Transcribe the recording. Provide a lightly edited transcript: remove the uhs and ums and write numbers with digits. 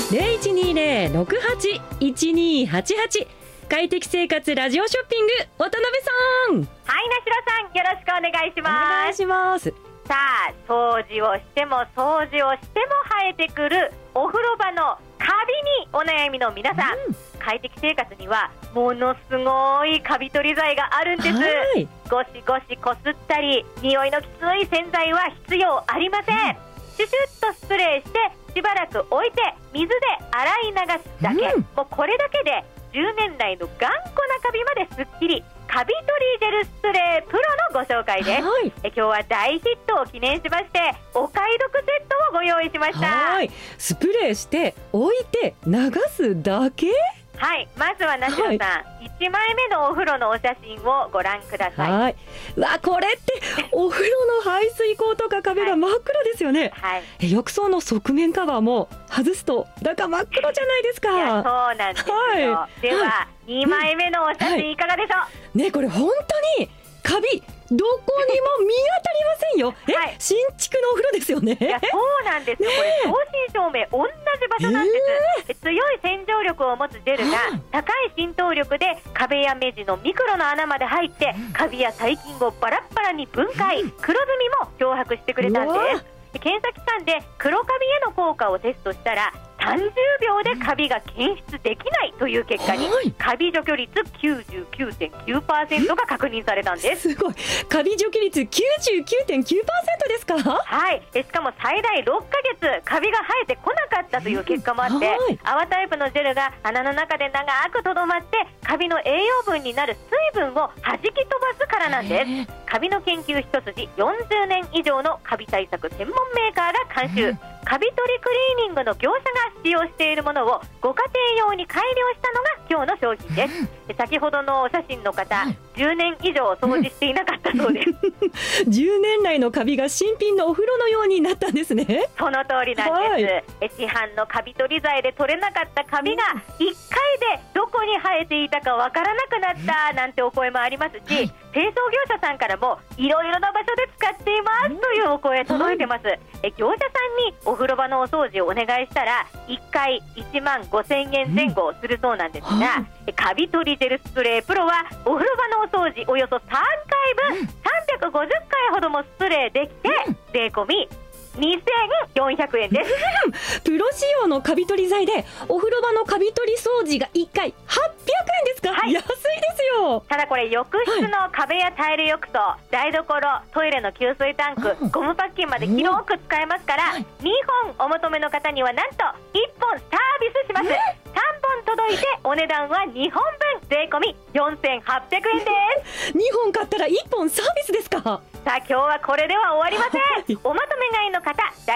0120-68-1288快適生活ラジオショッピング渡辺さん。 はい、なしろさん、よろしくお願いします。 お願いします。 さあ、掃除をしても掃除をしても生えてくるお風呂場のカビにお悩みの皆さん、快適生活にはものすごいカビ取り剤があるんです。ゴシゴシこすったり匂いのきつい洗剤は必要ありません。シュシュッとスプレーしてしばらく置いて水で洗い流すだけ、もうこれだけで10年来の頑固なカビまですっきり。カビ取りジェルスプレープロのご紹介です。今日は大ヒットを記念しましてお買い得セットをご用意しました。 スプレーして置いて流すだけ。 はい、まずはなしろさん、1枚目のお風呂のお写真をご覧ください。 わ、これってお風呂の排水口とか壁が真っ黒ですよね。浴槽の側面カバーも外すと中真っ黒じゃないですか。 いや、そうなんですよ。では2枚目のお写真いかがでしょう。 ね、これ本当にカビどこにも見当たりませんよ。新築のお風呂ですよね。 いや、そうなんですよ。これ正真正銘同じ場所なんです。強い洗浄力を持つジェルが高い浸透力で壁や目地のミクロの穴まで入ってカビや細菌をバラッバラに分解、黒ずみも漂白してくれたんです。検査機関で黒カビへの効果をテストしたら30秒でカビが検出できないという結果に、カビ除去率 99.9% が確認されたんです。 すごい。カビ除去率 99.9% ですか。 はい。しかも最大6ヶ月カビが生えてこなかったという結果もあって、泡タイプのジェルが穴の中で長くとどまってカビの栄養分になる水分を弾き飛ばすからなんです。カビの研究一筋40年以上のカビ対策専門メーカーが監修、カビ取りクリーニングの業者が使用しているものをご家庭用に改良したのが今日の商品です。先ほどのお写真の方、10年以上掃除していなかったそうです。 10年来のカビが新品のお風呂のようになったんですね。 その通りなんです。市販のカビ取り剤で取れなかったカビが1回でどこに生えていたかわからなくなったなんてお声もありますし、清掃業者さんからもいろいろな場所で使っていますというお声届いてます。業者さんにお風呂場のお掃除をお願いしたら1回1万5000円前後するそうなんですが、カビ取りジェルスプレープロはお風呂場のお掃除およそ3回分350回ほどもスプレーできて税込み2400円です。 プロ仕様のカビ取り剤でお風呂場のカビ取り掃除が1回800円ですか。安いですよ。 ただこれ浴室の壁やタイル浴槽、台所、トイレの給水タンク、ゴムパッキンまで広く使えますから、2本お求めの方にはなんと1本サービスします。3本届いてお値段は2本分税込み4800円です。 2本買ったら1本サービスですか。 さあ今日はこれでは終わりません。おまとめ買いの方